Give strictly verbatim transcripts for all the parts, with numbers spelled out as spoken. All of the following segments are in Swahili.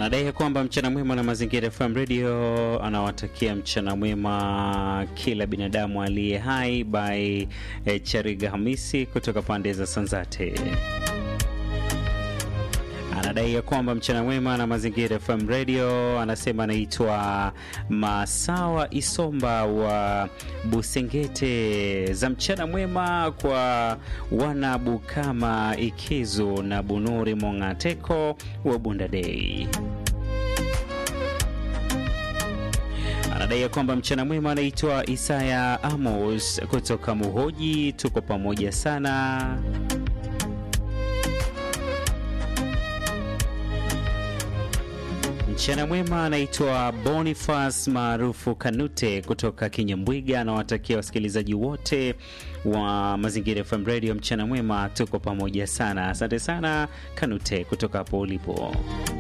Anadai kwamba mchana mwema na Mazingira F M Radio, anawatakia mchana mwema kila binadamu aliye hai by eh, Chariga Hamisi kutoka pande za Sanzate. Anadai kwamba mchana mwema na Mazingira F M Radio, anasema anaitwa Masawa Isomba wa Busengete. Za mchana mwema kwa wana Bukama Ikizu na Bunuri Mongateko wa Bunda Day. Anadai kwamba mchana mwema anaitwa Isaya Amos kutoka Muhoji, tuko pamoja sana. Mchana mwema anaitwa Boniface maarufu Kanute kutoka Kinyambwiga, anawatakia wasikilizaji wote wa Mazingira F M Radio mchana mwema, tuko pamoja sana. Asante sana Kanute kutoka hapo ulipo.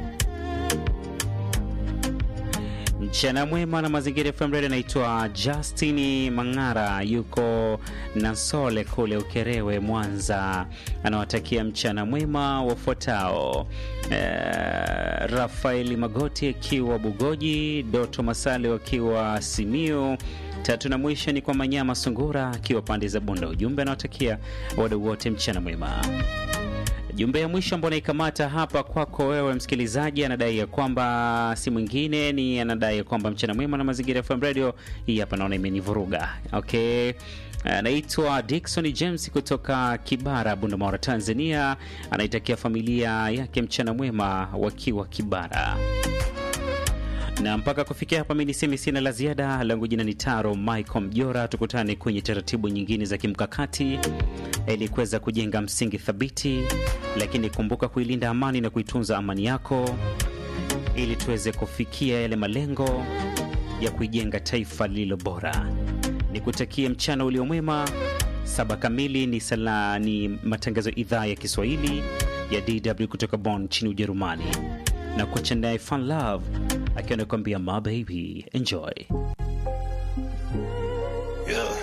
Mchana mwema na Mazingira F M Radio, anaitwa Justini Mangara, yuko Nasole kule Ukerewe Mwanza, anawatakia mchana mwema wafuatao: e, Rafaeli Magoti akiwa Bugoji, Doto Masale akiwa Simiu, tatu na mwisho ni kwa Manyama Sungura akiwa pande za Bunda. Ujumbe anawatakia wadau wote mchana mwema. Jumbe ya mwisho mbona ikamata hapa kwako wewe msikilizaji, anadai ya kwamba si mwingine ni anadai ya kwamba mchana mwema na Mazingira F M Radio. Hii hapa naona imenivuruga. Okay. Anaitwa Dickson James kutoka Kibara, Bunda, Tanzania. Anaitakia familia yake mchana mwema wakiwa Kibara. Na mpaka kufikia hapa mimi nisemi sina la ziada. Langu jina ni Taro Michael Mjora. Tukutane kwenye taratibu nyingine za kimkakati ili kuweza kujenga msingi thabiti, lakini kumbuka kuilinda amani na kuitunza amani yako ili tuweze kufikia yale malengo ya kuijenga taifa lililo bora. Nikutakie mchana ulio mwema. Saba kamili ni sala ni matangazo idhaa ya Kiswahili ya D W kutoka Bonn nchini Ujerumani. Na kwa Chandai Fun Love akiwa anakuambia my baby, enjoy. Yeah.